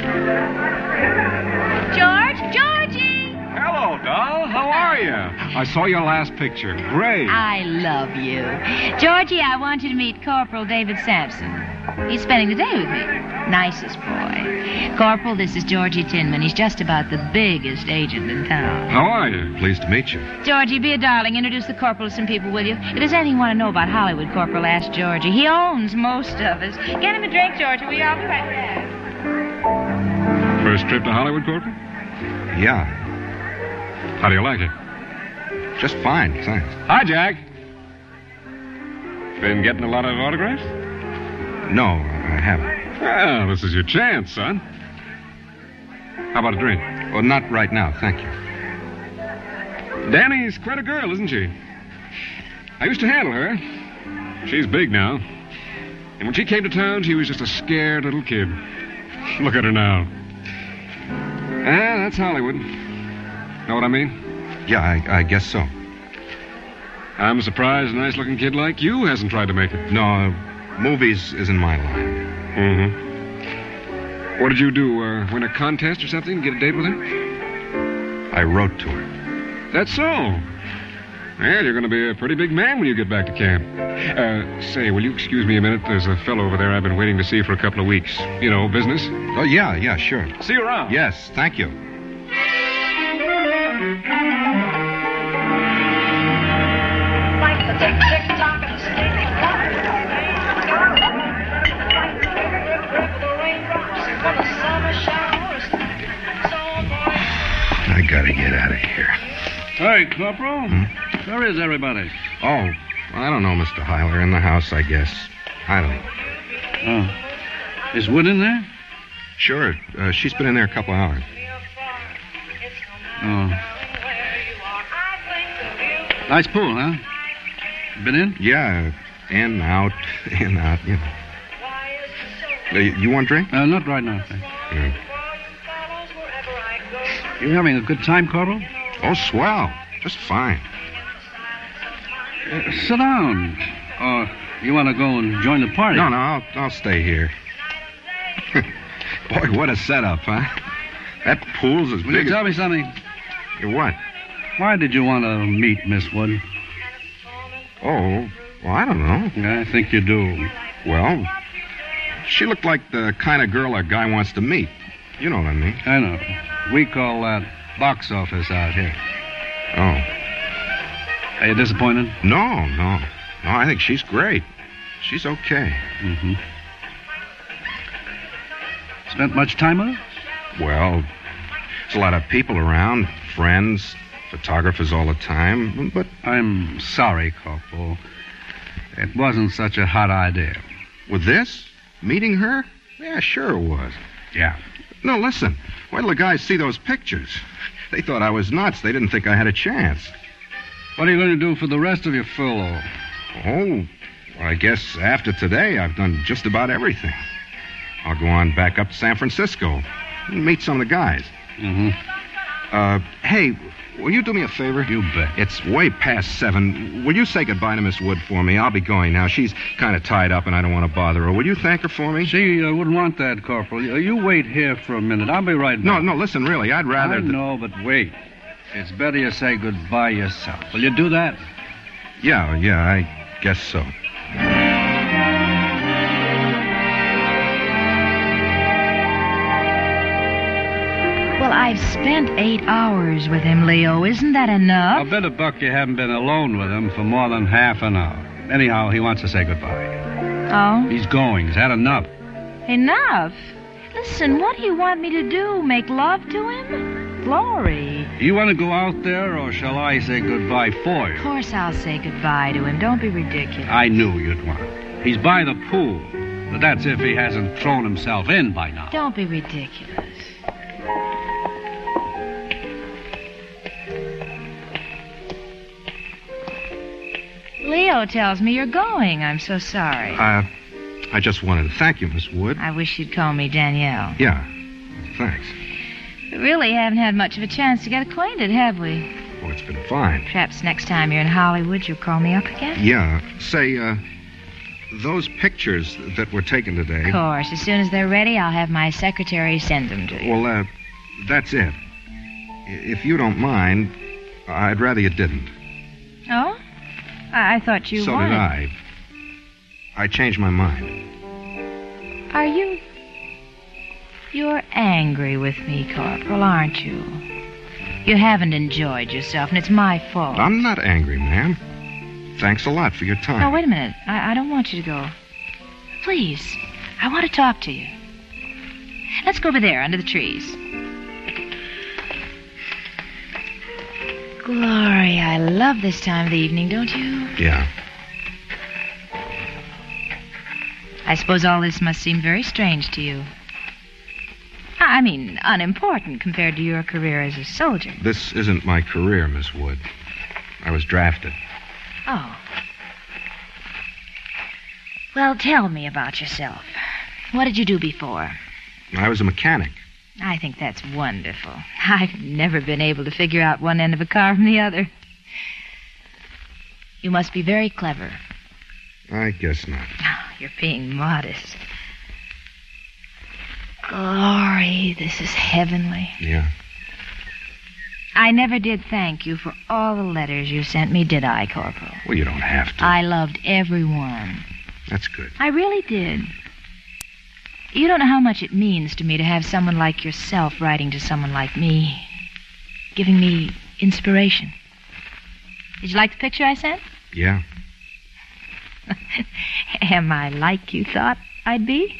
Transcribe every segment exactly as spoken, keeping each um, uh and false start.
George? Georgie! Hello, doll. How are you? I saw your last picture. Great. I love you. Georgie, I want you to meet Corporal David Sampson. He's spending the day with me. Nicest boy. Corporal, this is Georgie Tinman. He's just about the biggest agent in town. How are you? Pleased to meet you. Georgie, be a darling. Introduce the Corporal to some people, will you? If there's anything you want to know about Hollywood, Corporal, ask Georgie. He owns most of us. Get him a drink, Georgie. Will you? I'll be right back. First trip to Hollywood, Corporal? Yeah, How do you like it? just fine, thanks. Hi, Jack. Been getting a lot of autographs? No, I haven't. Well, this is your chance, son. How about a drink? Well, not right now, thank you. Danny's quite a girl, isn't she? I used to handle her. She's big now. And when she came to town, she was just a scared little kid. Look at her now. Ah, that's Hollywood. Know what I mean? Yeah, I, I guess so. I'm surprised a nice-looking kid like you hasn't tried to make it. No, movies isn't my line. Mm-hmm. What did you do, uh, win a contest or something? Get a date with her? I wrote to her. That's so. Well, you're going to be a pretty big man when you get back to camp. Uh, say, will you excuse me a minute? There's a fellow over there I've been waiting to see for a couple of weeks. You know, business. Oh, yeah, yeah, sure. See you around. Yes, thank you. Like the tick, tick, tock of the skating clock. The raindrops for the summer showers. So boy, I gotta get out of here. Hey, Corporal. Hmm? Where is everybody? Oh, I don't know, Mister Hyler. In the house, I guess. I don't know. Oh. Is Wood in there? Sure, uh, she's been in there a couple of hours. Oh. Nice pool, huh? Been in? Yeah, in, out, in, out, you know. Uh, you, you want a drink? Uh, not right now, thanks. Yeah. You having a good time, Corporal? Oh, swell. Just fine. Uh, sit down. Or you want to go and join the party? No, no, I'll, I'll stay here. Boy, what a setup, huh? That pool's as Will big you tell as... me something? What? Why did you want to meet Miss Wood? Oh, well, I don't know. I think you do. Well, she looked like the kind of girl a guy wants to meet. You know what I mean. I know. We call that box office out here. Oh. Are you disappointed? No, no. No, I think she's great. She's okay. Mm-hmm. Spent much time with her? Well, there's a lot of people around, friends, photographers all the time, but... I'm sorry, Corporal. It wasn't such a hot idea. With this? Meeting her? Yeah, sure it was. Yeah. No, listen. Wait till the guys see those pictures. They thought I was nuts. They didn't think I had a chance. What are you going to do for the rest of your furlough? Oh, well, I guess after today I've done just about everything. I'll go on back up to San Francisco and meet some of the guys. Mm-hmm. Uh, hey, will you do me a favor? You bet. It's way past seven. Will you say goodbye to Miss Wood for me? I'll be going now. She's kind of tied up and I don't want to bother her. Will you thank her for me? She uh, wouldn't want that, Corporal. You, you wait here for a minute. I'll be right back. No, no, listen, really, I'd rather... I th- know, but wait. It's better you say goodbye yourself. Will you do that? Yeah, yeah, I guess so. Well, I've spent eight hours with him, Leo. Isn't that enough? I'll bet a buck you haven't been alone with him for more than half an hour. Anyhow, he wants to say goodbye. Oh? He's going. He's had enough. Enough? Listen, what do you want me to do? Make love to him? Glory. You want to go out there, or shall I say goodbye for Of you? course I'll say goodbye to him. Don't be ridiculous. I knew you'd want. He's by the pool. But that's if he hasn't thrown himself in by now. Don't be ridiculous. Leo tells me you're going. I'm so sorry. Uh, I just wanted to thank you, Miss Wood. I wish you'd call me Danielle. Yeah, thanks. We really haven't had much of a chance to get acquainted, have we? Oh, it's been fine. Perhaps next time you're in Hollywood, you'll call me up again? Yeah, say, uh, those pictures that were taken today... Of course. As soon as they're ready, I'll have my secretary send them to you. Well, uh, that's it. If you don't mind, I'd rather you didn't. Oh? I, I thought you So wanted... did I. I changed my mind. Are you... You're angry with me, Corporal, aren't you? You haven't enjoyed yourself, and it's my fault. I'm not angry, ma'am. Thanks a lot for your time. Now, wait a minute. I, I don't want you to go. Please. I want to talk to you. Let's go over there, under the trees. Glory, I love this time of the evening, don't you? Yeah. I suppose all this must seem very strange to you. I mean, unimportant compared to your career as a soldier. This isn't my career, Miss Wood. I was drafted. Oh. Well, tell me about yourself. What did you do before? I was a mechanic. I think that's wonderful. I've never been able to figure out one end of a car from the other. You must be very clever. I guess not. Oh, you're being modest. Glory, this is heavenly. Yeah. I never did thank you for all the letters you sent me, did I, Corporal? Well, you don't have to. I loved every one. That's good. I really did. You don't know how much it means to me to have someone like yourself writing to someone like me, giving me inspiration. Did you like the picture I sent? Yeah. Am I like you thought I'd be?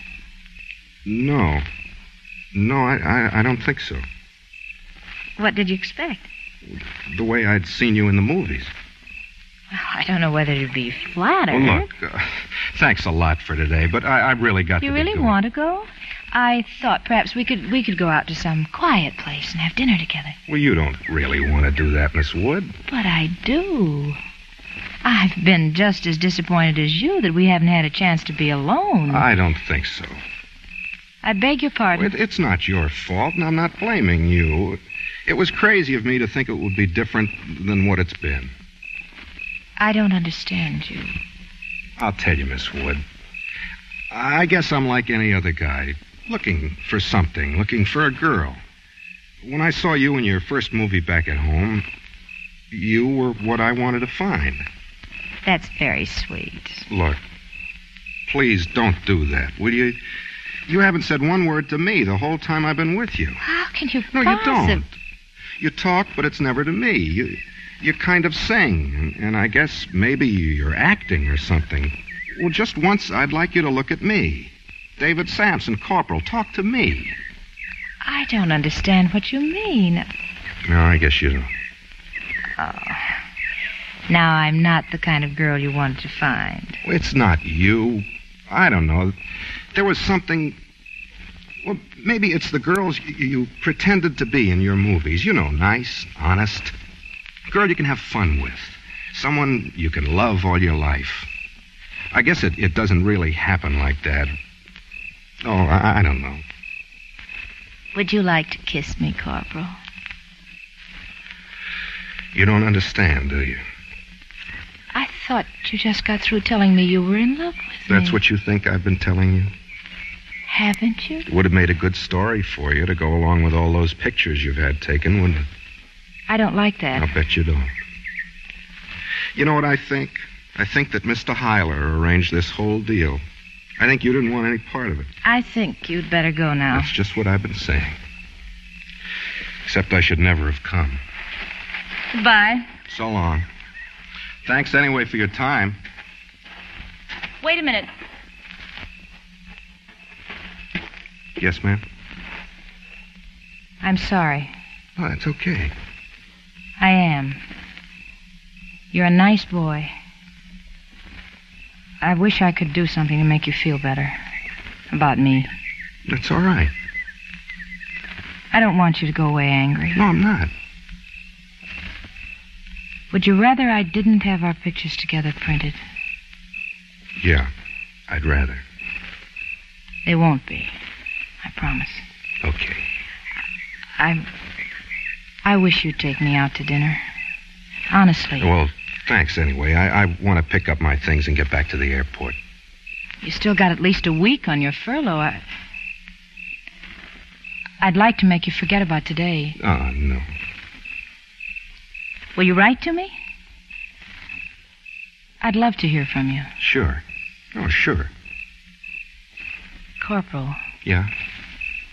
No. No, I, I, I don't think so. What did you expect? The way I'd seen you in the movies. Well, I don't know whether to be flattered. Well, look, uh, thanks a lot for today, but I, I really got You to really be going. want to go? I thought perhaps we could we could go out to some quiet place and have dinner together. Well, you don't really want to do that, Miss Wood. But I do. I've been just as disappointed as you that we haven't had a chance to be alone. I don't think so. I beg your pardon. It, it's not your fault, and I'm not blaming you. It was crazy of me to think it would be different than what it's been. I don't understand you. I'll tell you, Miss Wood. I guess I'm like any other guy, looking for something, looking for a girl. When I saw you in your first movie back at home, you were what I wanted to find. That's very sweet. Look, please don't do that, will you? You haven't said one word to me the whole time I've been with you. How can you No, possibly... you don't. You talk, but it's never to me. You, you kind of sing, and, and I guess maybe you're acting or something. Well, just once, I'd like you to look at me. David Sampson, Corporal, talk to me. I don't understand what you mean. No, I guess you don't. Oh. Now I'm not the kind of girl you wanted to find. It's not you. I don't know. There was something... Well, maybe it's the girls you, you pretended to be in your movies. You know, nice, honest. Girl you can have fun with. Someone you can love all your life. I guess it, it doesn't really happen like that. Oh, I, I don't know. Would you like to kiss me, Corporal? You don't understand, do you? I thought you just got through telling me you were in love with me. That's what you think I've been telling you? Haven't you? It would have made a good story for you to go along with all those pictures you've had taken, wouldn't it? I don't like that. I'll bet you don't. You know what I think? I think that Mister Hyler arranged this whole deal. I think you didn't want any part of it. I think you'd better go now. That's just what I've been saying. Except I should never have come. Goodbye. So long. Thanks anyway for your time. Wait a minute. Yes, ma'am? I'm sorry. Oh, that's okay. I am. You're a nice boy. I wish I could do something to make you feel better about me. That's all right. I don't want you to go away angry. No, I'm not. Would you rather I didn't have our pictures together printed? Yeah, I'd rather. They won't be. I promise. Okay. I... I wish you'd take me out to dinner. Honestly. Well, thanks anyway. I, I want to pick up my things and get back to the airport. You still got at least a week on your furlough. I... I'd like to make you forget about today. Oh, no. Will you write to me? I'd love to hear from you. Sure. Oh, sure. Corporal. Yeah?